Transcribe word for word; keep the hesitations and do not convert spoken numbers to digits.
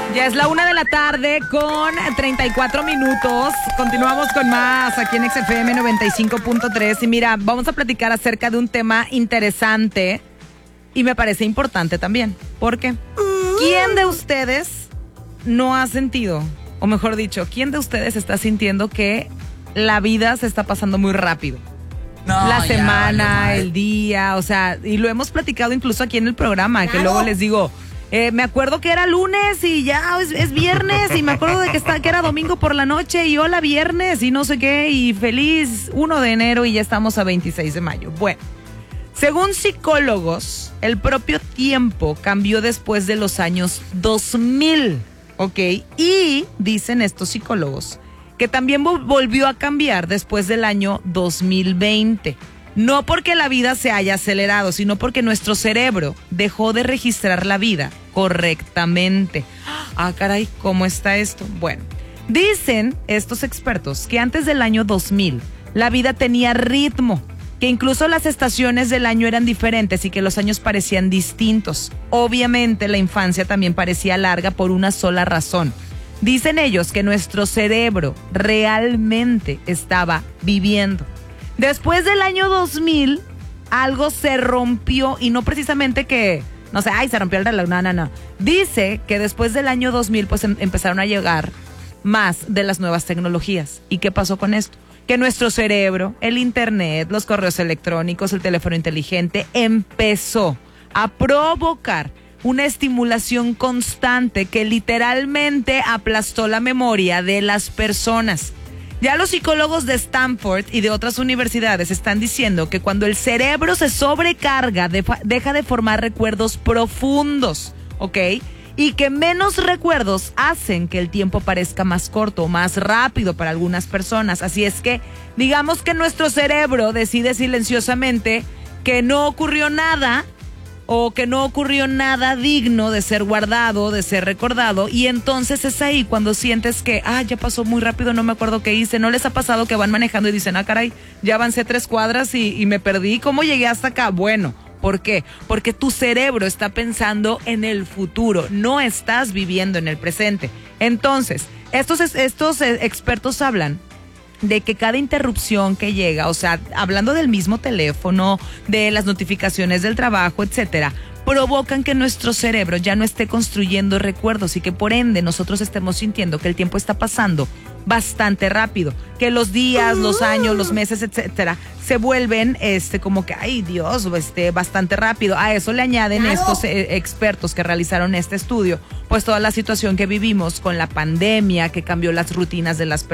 Ya es la una de la tarde con treinta y cuatro minutos. Continuamos con más aquí en X F M noventa y cinco punto tres. Y mira, vamos a platicar acerca de un tema interesante y me parece importante también. ¿Por qué? ¿Quién de ustedes no ha sentido, o mejor dicho, quién de ustedes está sintiendo que la vida se está pasando muy rápido? No, la semana, ya, el día, o sea, y lo hemos platicado incluso aquí en el programa, claro. Que luego les digo, eh, me acuerdo que era lunes y ya es, es viernes, y me acuerdo de que, está, que era domingo por la noche y hola viernes y no sé qué, y feliz primero de enero y ya estamos a veintiséis de mayo. Bueno, según psicólogos, el propio tiempo cambió después de los años dos mil, ¿ok? Y dicen estos psicólogos que también volvió a cambiar después del año dos mil veinte. No porque la vida se haya acelerado, sino porque nuestro cerebro dejó de registrar la vida correctamente. Ah, caray, ¿cómo está esto? Bueno, dicen estos expertos que antes del año dos mil la vida tenía ritmo, que incluso las estaciones del año eran diferentes y que los años parecían distintos. Obviamente la infancia también parecía larga por una sola razón. Dicen ellos que nuestro cerebro realmente estaba viviendo. Después del año dos mil, algo se rompió y no precisamente que, no sé, ay, se rompió el reloj, no, no, no. Dice que después del año dos mil, pues em- empezaron a llegar más de las nuevas tecnologías. ¿Y qué pasó con esto? Que nuestro cerebro, el internet, los correos electrónicos, el teléfono inteligente, empezó a provocar una estimulación constante que literalmente aplastó la memoria de las personas. Ya los psicólogos de Stanford y de otras universidades están diciendo que cuando el cerebro se sobrecarga, defa- deja de formar recuerdos profundos, ¿ok? Y que menos recuerdos hacen que el tiempo parezca más corto o más rápido para algunas personas. Así es que, digamos que nuestro cerebro decide silenciosamente que no ocurrió nada, o que no ocurrió nada digno de ser guardado, de ser recordado, y entonces es ahí cuando sientes que, ah, ya pasó muy rápido, no me acuerdo qué hice. ¿No les ha pasado que van manejando y dicen, ah, caray, ya avancé tres cuadras y, y me perdí? ¿Cómo llegué hasta acá? Bueno, ¿por qué? Porque tu cerebro está pensando en el futuro, no estás viviendo en el presente. Entonces, estos, estos expertos hablan de que cada interrupción que llega, o sea, hablando del mismo teléfono, de las notificaciones del trabajo, etcétera, provocan que nuestro cerebro ya no esté construyendo recuerdos y que por ende nosotros estemos sintiendo que el tiempo está pasando bastante rápido, que los días, los años, los meses, etcétera, se vuelven este como que, ay Dios, este bastante rápido. A eso le añaden claro. estos eh, expertos que realizaron este estudio, pues toda la situación que vivimos con la pandemia, que cambió las rutinas de las personas.